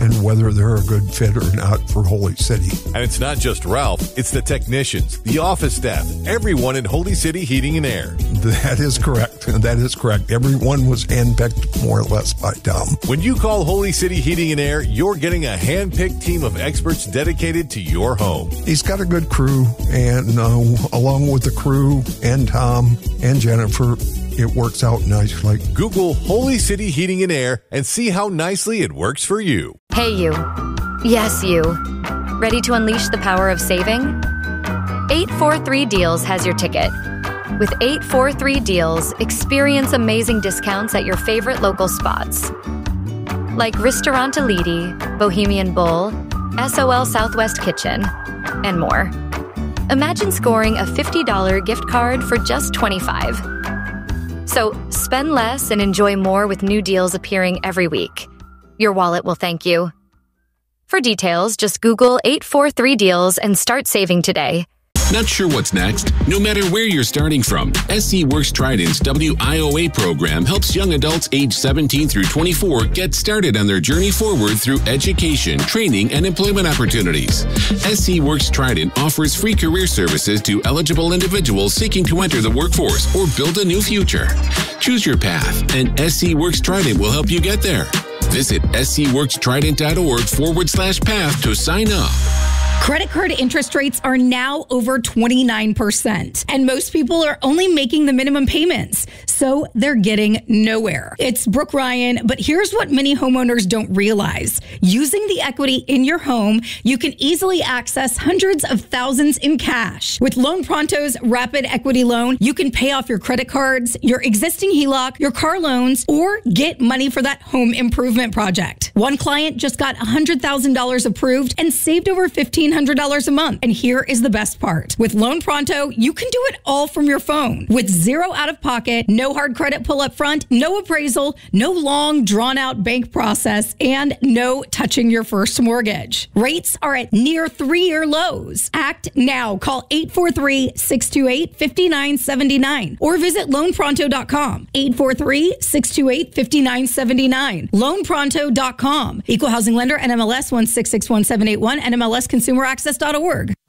and whether they're a good fit or not for Holy City. And it's not just Ralph, it's the technicians, the office staff, everyone in Holy City Heating and Air. That is correct. That is correct. Everyone was handpicked more or less by Tom. When you call Holy City Heating and Air, you're getting a hand-picked team of experts dedicated to your home. He's got a good crew, and along with the crew and Tom and Jennifer, it works out nicely. Google Holy City Heating and Air and see how nicely it works for you. Hey, you. Yes, you. Ready to unleash the power of saving? 843 Deals has your ticket. With 843 Deals, experience amazing discounts at your favorite local spots, like Ristorante Lidi, Bohemian Bull, SOL Southwest Kitchen, and more. Imagine scoring a $50 gift card for just $25. So spend less and enjoy more with new deals appearing every week. Your wallet will thank you. For details, just Google 843 Deals and start saving today. Not sure what's next? No matter where you're starting from, SC Works Trident's WIOA program helps young adults age 17 through 24 get started on their journey forward through education, training, and employment opportunities. SC Works Trident offers free career services to eligible individuals seeking to enter the workforce or build a new future. Choose your path, and SC Works Trident will help you get there. Visit scworkstrident.org/path to sign up. Credit card interest rates are now over 29%, and most people are only making the minimum payments, so they're getting nowhere. It's Brooke Ryan, but here's what many homeowners don't realize. Using the equity in your home, you can easily access hundreds of thousands in cash. With Loan Pronto's Rapid Equity Loan, you can pay off your credit cards, your existing HELOC, your car loans, or get money for that home improvement project. One client just got $100,000 approved and saved over $1,500 a month. And here is the best part. With Loan Pronto, you can do it all from your phone. With zero out of pocket, no hard credit pull up front, no appraisal, no long drawn out bank process, and no touching your first mortgage. Rates are at near 3-year lows. Act now. Call 843-628-5979 or visit loanpronto.com. 843-628-5979. Loanpronto.com. Equal housing lender, NMLS 1661781, NMLS consumeraccess.org.